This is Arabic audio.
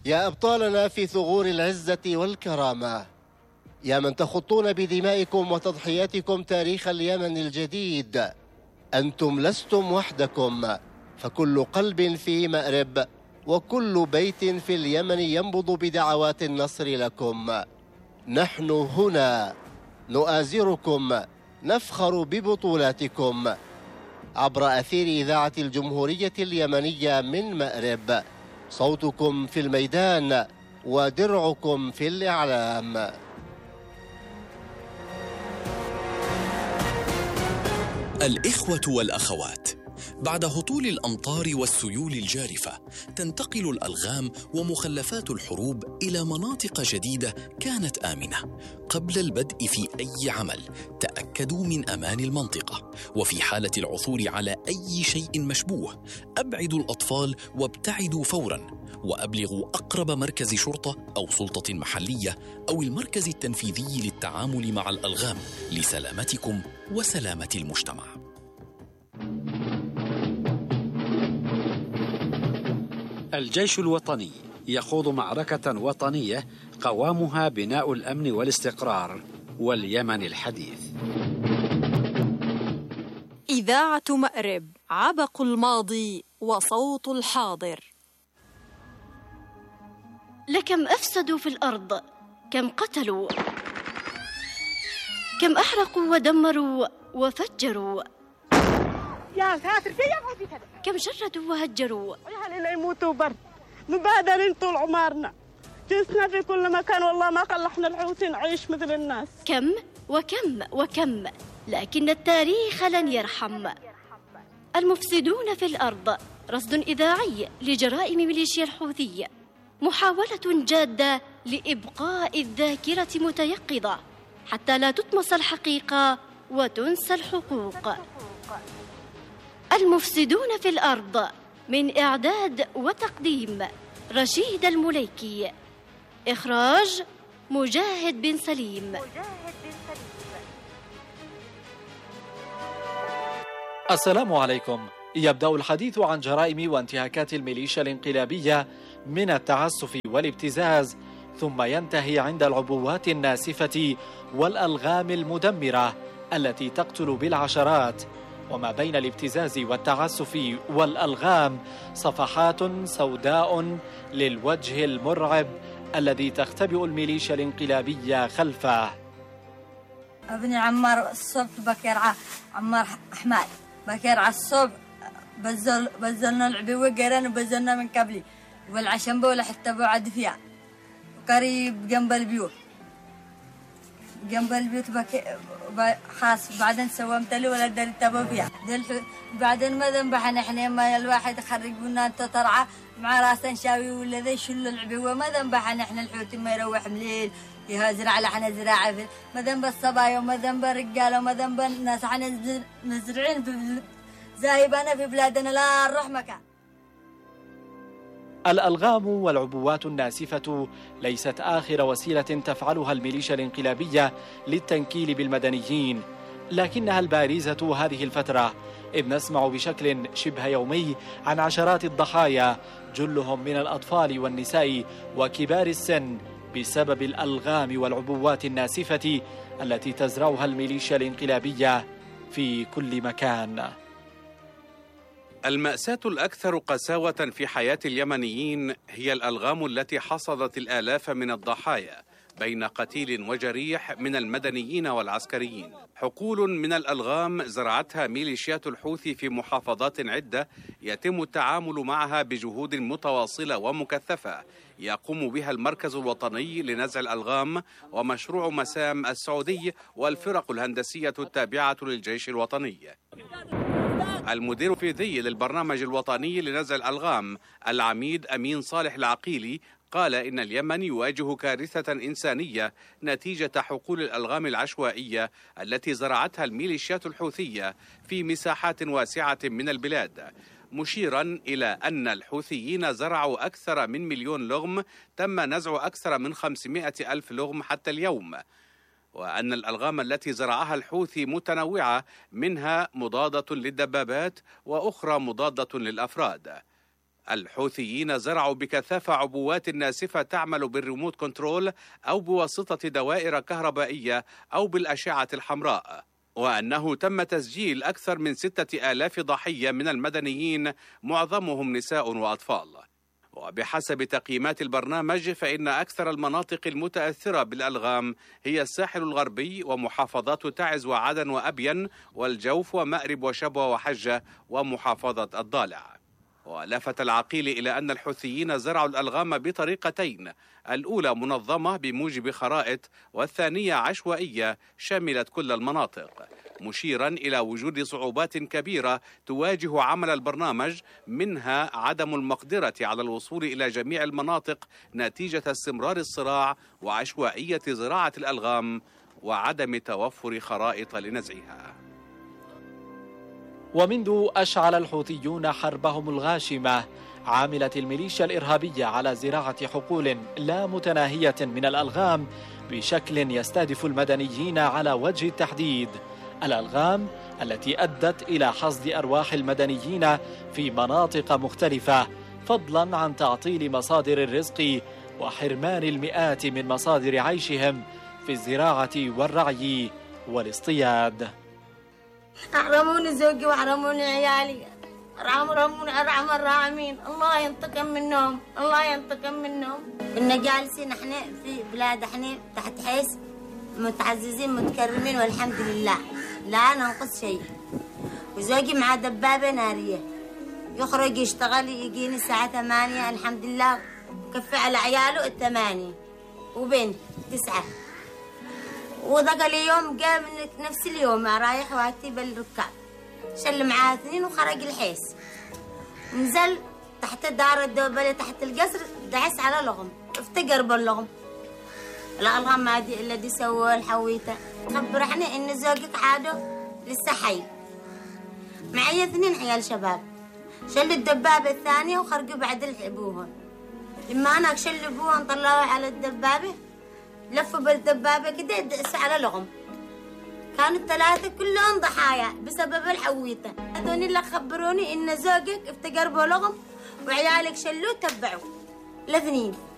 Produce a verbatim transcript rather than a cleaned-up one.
يا أبطالنا في ثغور العزة والكرامة، يا من تخطون بدمائكم وتضحياتكم تاريخ اليمن الجديد، أنتم لستم وحدكم، فكل قلب في مأرب وكل بيت في اليمن ينبض بدعوات النصر لكم. نحن هنا نؤازركم، نفخر ببطولاتكم. عبر أثير إذاعة الجمهورية اليمنية من مأرب، صوتكم في الميدان ودرعكم في الإعلام. الإخوة والأخوات، بعد هطول الأمطار والسيول الجارفة تنتقل الألغام ومخلفات الحروب إلى مناطق جديدة كانت آمنة. قبل البدء في أي عمل تأكدوا من أمان المنطقة، وفي حالة العثور على أي شيء مشبوه أبعدوا الأطفال وابتعدوا فوراً، وأبلغوا أقرب مركز شرطة أو سلطة محلية أو المركز التنفيذي للتعامل مع الألغام لسلامتكم وسلامة المجتمع. الجيش الوطني يخوض معركة وطنية قوامها بناء الأمن والاستقرار واليمن الحديث. إذاعة مأرب، عبق الماضي وصوت الحاضر. لكم أفسدوا في الأرض، كم قتلوا، كم أحرقوا ودمروا وفجروا، يا ساتر في يا كذا، كم شردوا وهجروا. أهلنا يموتوا برد، مبادرين طول عمرنا، جلسنا في كل مكان، والله ما خلحنا الحوت نعيش مثل الناس. كم وكم وكم، لكن التاريخ لن يرحم. المفسدون في الأرض، رصد إذاعي لجرائم ميليشيا الحوثية، محاولة جادة لإبقاء الذاكرة متيقظة حتى لا تطمس الحقيقة وتنسى الحقوق. المفسدون في الأرض، من إعداد وتقديم رشيد المليكي، إخراج مجاهد بن سليم. السلام عليكم. يبدأ الحديث عن جرائم وانتهاكات الميليشيا الانقلابية من التعسف والابتزاز، ثم ينتهي عند العبوات الناسفة والألغام المدمرة التي تقتل بالعشرات. وما بين الابتزاز والتعسف والألغام صفحات سوداء للوجه المرعب الذي تختبئ الميليشيا الانقلابية خلفه. ابني عمار الصبح بكير عمار أحمد بكير على الصبح بزل بزلنا العبيوة قرن وبزلنا من قبلي والعشنبة ولا حتى بعد فيها قريب جنب البيوت جنب البيوت بكي خاص. بعدين سومت لي ولا دل تبوا فيها بعدين ما ذنبحنا احنا ما الواحد يخرجونا انت ترعى مع راسنا شاوي ولا ذي شل العبيوة ما ذنبحنا احنا الحوت ما يروح مليل يهزرع لحنا زراعة ما ذنب الصبايا وما ذنب الرجال وما ذنب الناس احنا مزرعين في زايبنا في بلادنا لا نروح مكان. الألغام والعبوات الناسفة ليست آخر وسيلة تفعلها الميليشيا الانقلابية للتنكيل بالمدنيين، لكنها البارزة هذه الفترة، إذ نسمع بشكل شبه يومي عن عشرات الضحايا جلهم من الأطفال والنساء وكبار السن بسبب الألغام والعبوات الناسفة التي تزرعها الميليشيا الانقلابية في كل مكان. المأساة الأكثر قساوة في حياة اليمنيين هي الألغام التي حصدت الآلاف من الضحايا بين قتيل وجريح من المدنيين والعسكريين. حقول من الألغام زرعتها ميليشيات الحوثي في محافظات عدة يتم التعامل معها بجهود متواصلة ومكثفة يقوم بها المركز الوطني لنزع الألغام ومشروع مسام السعودي والفرق الهندسية التابعة للجيش الوطني. المدير التنفيذي للبرنامج الوطني لنزع الألغام العميد أمين صالح العقيلي قال إن اليمن يواجه كارثة إنسانية نتيجة حقول الألغام العشوائية التي زرعتها الميليشيات الحوثية في مساحات واسعة من البلاد، مشيرا إلى أن الحوثيين زرعوا أكثر من مليون لغم تم نزع أكثر من خمسمائة ألف لغم حتى اليوم، وأن الألغام التي زرعها الحوثي متنوعة، منها مضادة للدبابات وأخرى مضادة للأفراد. الحوثيين زرعوا بكثافة عبوات ناسفة تعمل بالريموت كنترول أو بواسطة دوائر كهربائية أو بالأشعة الحمراء، وأنه تم تسجيل أكثر من ستة آلاف ضحية من المدنيين معظمهم نساء وأطفال. وبحسب تقييمات البرنامج فإن أكثر المناطق المتأثرة بالألغام هي الساحل الغربي ومحافظات تعز وعدن وأبين والجوف ومأرب وشبوة وحجة ومحافظة الضالع. ولفت العقيل إلى أن الحوثيين زرعوا الألغام بطريقتين، الأولى منظمة بموجب خرائط والثانية عشوائية شملت كل المناطق، مشيرا إلى وجود صعوبات كبيرة تواجه عمل البرنامج، منها عدم المقدرة على الوصول إلى جميع المناطق نتيجة استمرار الصراع وعشوائية زراعة الألغام وعدم توفر خرائط لنزعها. ومنذ أشعل الحوثيون حربهم الغاشمة عاملت الميليشيا الإرهابية على زراعة حقول لا متناهية من الألغام بشكل يستهدف المدنيين على وجه التحديد، الألغام التي أدت إلى حصد أرواح المدنيين في مناطق مختلفة، فضلا عن تعطيل مصادر الرزق وحرمان المئات من مصادر عيشهم في الزراعة والرعي والاصطياد. أحرموني زوجي وأحرموني عيالي، أحرموني أرحم الراحمين، الله ينتقم منهم، الله ينتقم منهم. كنا جالسين احنا في بلاد احنا تحت حيس متعززين متكرمين والحمد لله لا ننقص شيء. وزوجي مع دبابة نارية يخرج يشتغل يجيني الساعة ثمانية الحمد لله كفي على عياله الثمانية وبنت تسعة. وذاك اليوم جاء من نفس اليوم رايح واتي بالركاب شل معاه اثنين وخرج الحيس، نزل تحت دار الدوبلة تحت القصر دعس على لغم افتقر باللغم. الألغام ما دي إلا دي سووا الحويته. خبرحني إن زوجك عاده لسه حي، معي اثنين عيال شباب، شل الدبابة الثانية وخرجوا بعد أبوهم. لما أنا شل أبوهم طلعوا على الدبابة لفوا بالدبابة كده دعسوا على لغم. كانوا الثلاثة كلهم ضحايا بسبب الحويته. هذول اللي خبروني إن زوجك افتقر بلغم وعيالك شلوه تبعوا الاثنين.